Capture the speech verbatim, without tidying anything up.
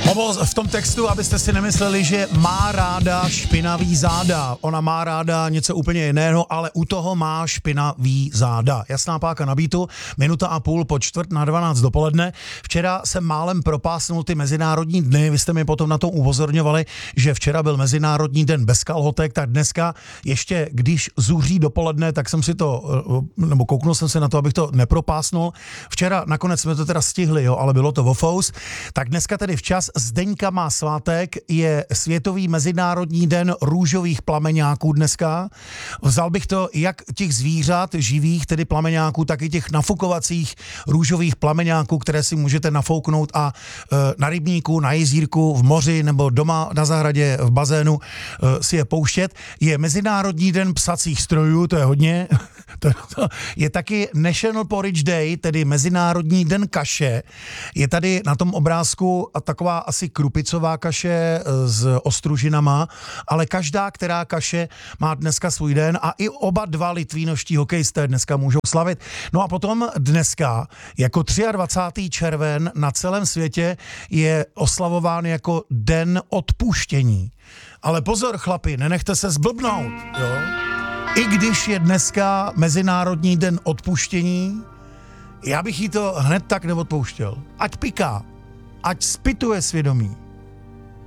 Momo v tom textu, abyste si nemysleli, že má ráda špinavý záda. Ona má ráda něco úplně jiného, ale u toho má špinavý záda. Jasná páka na beatu, minuta a půl po čtvrt na dvanáct dopoledne. Včera jsem málem propásnul ty mezinárodní dny, vy jste mi potom na to upozorňovali, že včera byl mezinárodní den bez kalhotek, tak dneska ještě, když zuří dopoledne, tak jsem si to, nebo kouknul jsem se na to, abych to nepropásnul. Včera nakonec jsme to teda stihli, jo, ale bylo to vofous. Tak dneska tedy včas Zdeňka má svátek, je Světový mezinárodní den růžových plameňáků dneska. Vzal bych to jak těch zvířat živých, tedy plameňáků, tak i těch nafukovacích růžových plameňáků, které si můžete nafouknout a e, na rybníku, na jezírku, v moři nebo doma na zahradě, v bazénu e, si je pouštět. Je Mezinárodní den psacích strojů, to je hodně. to, to, je taky National Porridge Day, tedy Mezinárodní den kaše. Je tady na tom obrázku taková asi krupicová kaše s ostružinama, ale každá, která kaše má dneska svůj den a i oba dva litvínovští hokejisté dneska můžou slavit. No a potom dneska jako dvacátého třetího červen na celém světě je oslavován jako den odpuštění. Ale pozor chlapi, nenechte se zblbnout, jo? I když je dneska Mezinárodní den odpuštění, já bych jí to hned tak neodpouštěl. Ať piká, ať zpytuje svědomí.